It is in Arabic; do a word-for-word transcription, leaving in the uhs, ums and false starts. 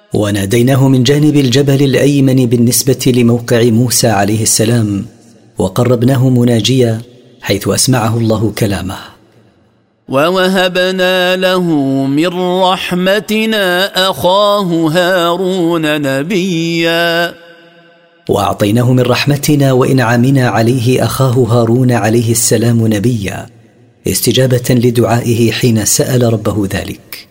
وناديناه من جانب الجبل الأيمن بالنسبة لموقع موسى عليه السلام، وقربناه مناجيا حيث أسمعه الله كلامه. ووهبنا له من رحمتنا أخاه هارون نبيا. وأعطيناه من رحمتنا وإنعامنا عليه أخاه هارون عليه السلام نبيا، استجابة لدعائه حين سأل ربه ذلك.